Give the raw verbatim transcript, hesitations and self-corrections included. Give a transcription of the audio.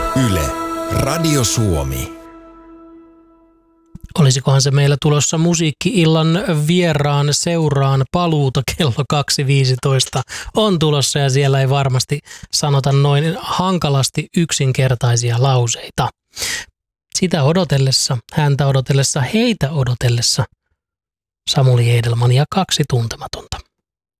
Yle, Radio Suomi. Olisikohan se meillä tulossa musiikki-illan vieraan seuraan paluuta kello kaksi viisitoista on tulossa ja siellä ei varmasti sanota noin hankalasti yksinkertaisia lauseita. Sitä odotellessa, häntä odotellessa, heitä odotellessa Samuli Edelman ja kaksi tuntematonta.